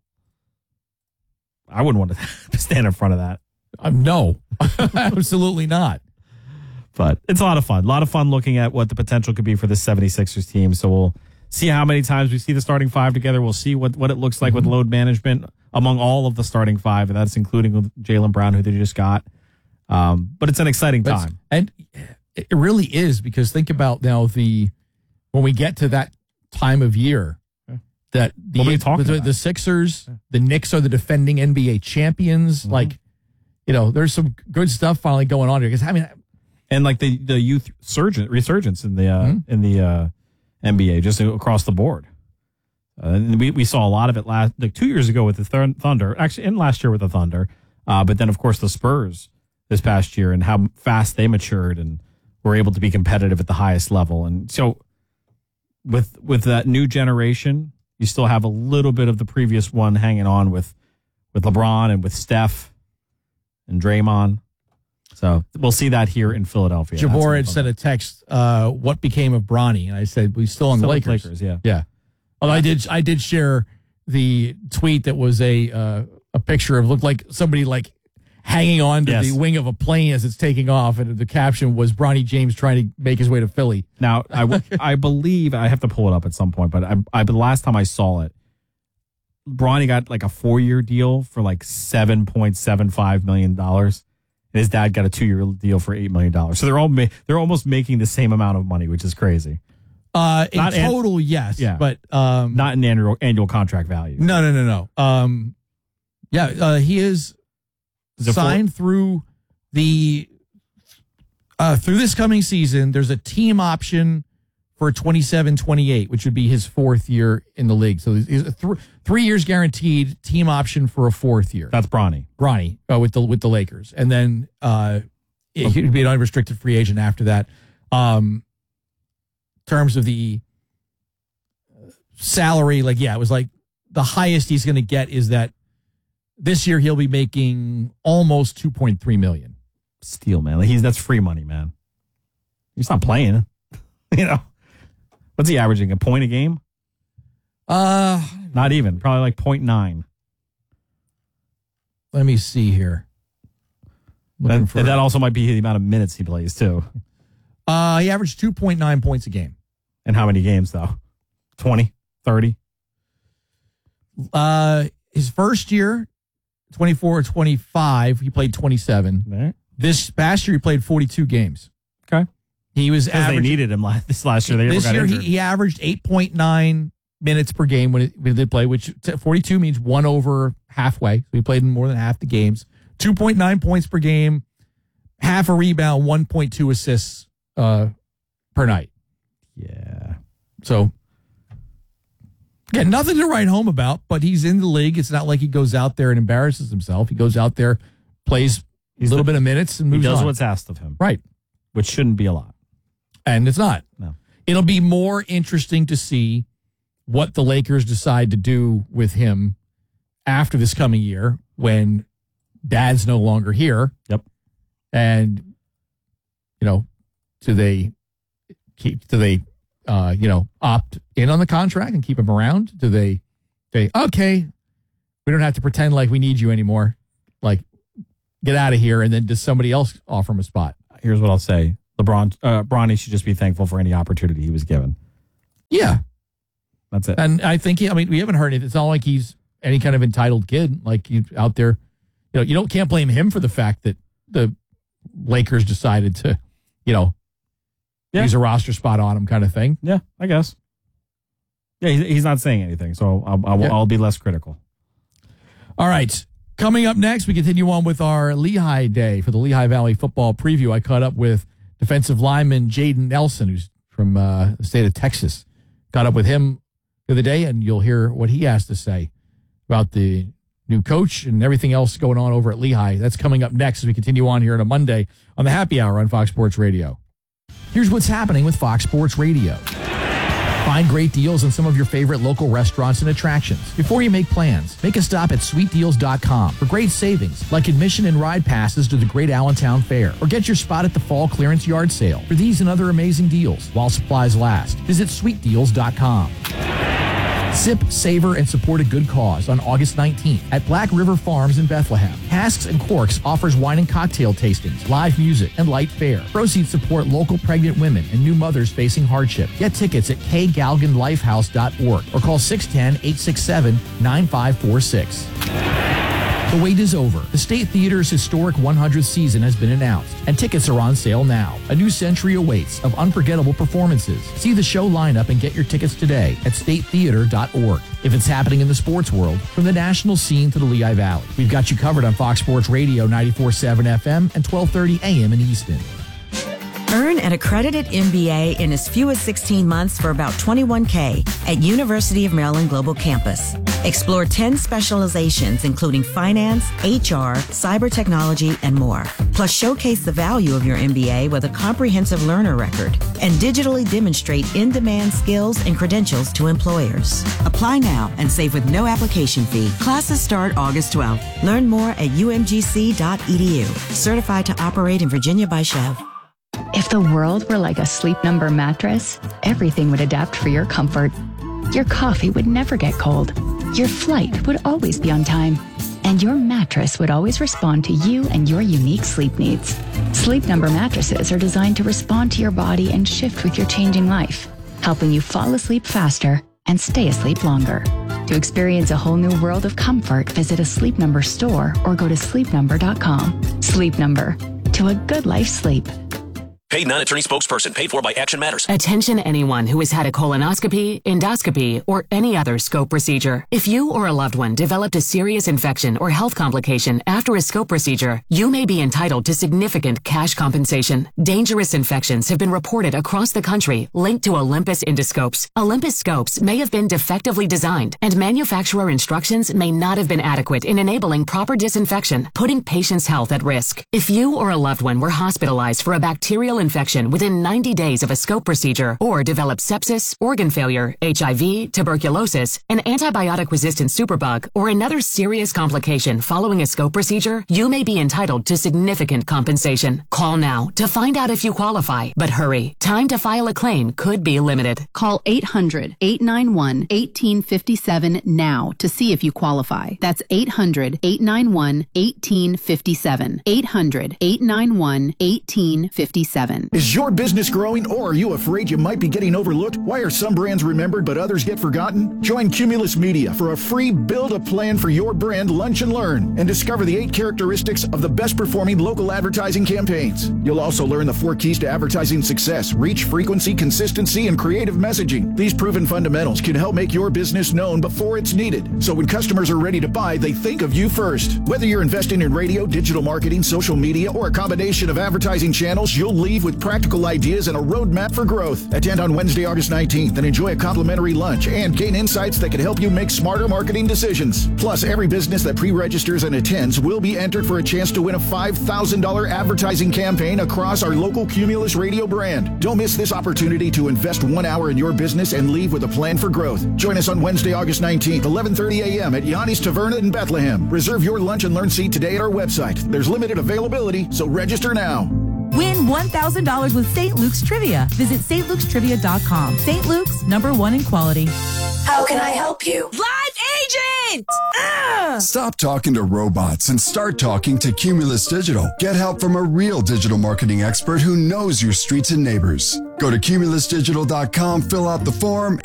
I wouldn't want to stand in front of that. Um, no, absolutely not. But it's a lot of fun. A lot of fun looking at what the potential could be for the seventy-sixers team. So we'll see how many times we see the starting five together. We'll see what, what it looks like mm-hmm. with load management among all of the starting five, and that's including with Jaylen Brown, who they just got. Um, but it's an exciting time. And it really is, because think about now the when we get to that time of year, yeah. that the, what are you talking the, about? the Sixers, yeah. the Knicks are the defending N B A champions. Mm-hmm. Like, you know, there's some good stuff finally going on here. Because I mean, and like the, the youth surgent, resurgence in the uh, mm-hmm. in the uh, N B A just across the board. Uh, and we, we saw a lot of it last like two years ago with the th- Thunder, actually, and last year with the Thunder. Uh, but then, of course, the Spurs this past year and how fast they matured and were able to be competitive at the highest level. And so with with that new generation, you still have a little bit of the previous one hanging on with with LeBron and with Steph and Draymond. So we'll see that here in Philadelphia. Jabor had sent a text, uh, what became of Bronny? And I said, we still on the Lakers. Lakers. Yeah. Yeah. Although I did I did share the tweet that was a uh, a picture of, looked like somebody like hanging on to yes. the wing of a plane as it's taking off, and the caption was Bronny James trying to make his way to Philly. Now, I, I believe, I have to pull it up at some point, but I, I the last time I saw it, Bronny got like a four-year deal for like seven point seven five million dollars, and his dad got a two-year deal for eight million dollars. So they're all ma- they're almost making the same amount of money, which is crazy. Uh, in Not total, an- yes, yeah. but um, not in annual annual contract value. No, no, no, no. Um, yeah, uh, he is Is it signed four- through the uh, through this coming season. There's a team option for twenty-seven twenty-eight, which would be his fourth year in the league. So he's a th- three years guaranteed, team option for a fourth year. That's Bronny. Bronny uh, with the with the Lakers, and then uh, he would be an unrestricted free agent after that. Um, in terms of the salary, like yeah, it was like the highest he's going to get is that this year he'll be making almost two point three million. Steal, man. Like he's that's free money, man. He's not playing. You know, what's he averaging? A point a game? Uh, not even. Probably like point nine. Let me see here. And, for, and that also might be the amount of minutes he plays too. Uh, he averaged two point nine points a game. And how many games though? twenty, thirty? Uh, his first year, twenty-four or twenty-five, he played twenty-seven. Right. This past year, he played forty-two games. Okay. He was because they needed him last, this last year. They this got year he, injured. he averaged eight point nine minutes per game when, it, when they play, which forty-two means one over halfway. So he played in more than half the games. two point nine points per game, half a rebound, one point two assists uh, per night. Yeah. So, yeah, nothing to write home about, but he's in the league. It's not like he goes out there and embarrasses himself. He goes out there, plays he's a little the, bit of minutes, and moves He does on. what's asked of him. Right. Which shouldn't be a lot. And it's not. No. It'll be more interesting to see what the Lakers decide to do with him after this coming year when Dad's no longer here. Yep. And, you know, do they keep, do they, uh, you know, opt in on the contract and keep him around? Do they say, okay, we don't have to pretend like we need you anymore. Like, get out of here. And then does somebody else offer him a spot? Here's what I'll say. LeBron, uh, Bronny should just be thankful for any opportunity he was given. Yeah. That's it. And I think, he, I mean, we haven't heard it. It's not like he's any kind of entitled kid. Like, he's out there, you know, you don't can't blame him for the fact that the Lakers decided to, you know, yeah. use a roster spot on him kind of thing. Yeah, I guess. Yeah, he's, he's not saying anything, so I'll, I'll, yeah. I'll be less critical. All right. Coming up next, we continue on with our Lehigh Day for the Lehigh Valley football preview. I caught up with defensive lineman Jaden Nelson, who's from uh, the state of Texas. Caught up with him the other day, and you'll hear what he has to say about the new coach and everything else going on over at Lehigh. That's coming up next as we continue on here on a Monday on the Happy Hour on Fox Sports Radio. Here's what's happening with Fox Sports Radio. Find great deals on some of your favorite local restaurants and attractions. Before you make plans, make a stop at sweet deals dot com for great savings, like admission and ride passes to the Great Allentown Fair, or get your spot at the Fall Clearance Yard Sale for these and other amazing deals while supplies last. Visit sweet deals dot com. Sip, savor, and support a good cause on August nineteenth at Black River Farms in Bethlehem. Casks and Corks offers wine and cocktail tastings, live music, and light fare. Proceeds support local pregnant women and new mothers facing hardship. Get tickets at k galgan lifehouse dot org or call six one zero, eight six seven, nine five four six. The wait is over. The State Theater's historic one hundredth season has been announced, and tickets are on sale now. A new century awaits of unforgettable performances. See the show lineup and get your tickets today at state theater dot org. If it's happening in the sports world, from the national scene to the Lehigh Valley, we've got you covered on Fox Sports Radio ninety-four point seven F M and twelve thirty A M in Easton. Earn an accredited M B A in as few as sixteen months for about twenty-one K at University of Maryland Global Campus. Explore ten specializations, including finance, H R, cyber technology, and more. Plus, showcase the value of your M B A with a comprehensive learner record and digitally demonstrate in-demand skills and credentials to employers. Apply now and save with no application fee. Classes start August twelfth. Learn more at u m g c dot e d u. Certified to operate in Virginia by Chev. If the world were like a Sleep Number mattress, everything would adapt for your comfort. Your coffee would never get cold. Your flight would always be on time. And your mattress would always respond to you and your unique sleep needs. Sleep Number mattresses are designed to respond to your body and shift with your changing life, helping you fall asleep faster and stay asleep longer. To experience a whole new world of comfort, visit a Sleep Number store or go to sleep number dot com. Sleep Number. To a good life sleep. Paid non-attorney spokesperson paid for by Action Matters. Attention anyone who has had a colonoscopy, endoscopy, or any other scope procedure. If you or a loved one developed a serious infection or health complication after a scope procedure, you may be entitled to significant cash compensation. Dangerous infections have been reported across the country linked to Olympus endoscopes. Olympus scopes may have been defectively designed, and manufacturer instructions may not have been adequate in enabling proper disinfection, putting patients' health at risk. If you or a loved one were hospitalized for a bacterial infection within ninety days of a scope procedure, or develop sepsis, organ failure, H I V, tuberculosis, an antibiotic-resistant superbug, or another serious complication following a scope procedure, you may be entitled to significant compensation. Call now to find out if you qualify. But hurry, time to file a claim could be limited. Call eight hundred, eight nine one, one eight five seven now to see if you qualify. That's eight hundred, eight nine one, one eight five seven. eight hundred, eight nine one, one eight five seven. seven. Is your business growing, or are you afraid you might be getting overlooked? Why are some brands remembered but others get forgotten? Join Cumulus Media for a free Build a Plan for Your Brand Lunch and Learn and discover the eight characteristics of the best performing local advertising campaigns. You'll also learn the four keys to advertising success: reach, frequency, consistency, and creative messaging. These proven fundamentals can help make your business known before it's needed. So when customers are ready to buy, they think of you first. Whether you're investing in radio, digital marketing, social media, or a combination of advertising channels, you'll leave with practical ideas and a roadmap for growth. Attend on Wednesday, August nineteenth and enjoy a complimentary lunch and gain insights that can help you make smarter marketing decisions. Plus, every business that pre-registers and attends will be entered for a chance to win a five thousand dollars advertising campaign across our local Cumulus Radio brand. Don't miss this opportunity to invest one hour in your business and leave with a plan for growth. Join us on Wednesday, August nineteenth, eleven thirty a.m. at Yanni's Taverna in Bethlehem. Reserve your lunch and learn seat today at our website. There's limited availability, so register now. Win one thousand dollars with Saint Luke's Trivia. Visit S T Lukes Trivia dot com. Saint Luke's, number one in quality. How can I help you? Live agent! Ugh! Stop talking to robots and start talking to Cumulus Digital. Get help from a real digital marketing expert who knows your streets and neighbors. Go to Cumulus Digital dot com, fill out the form,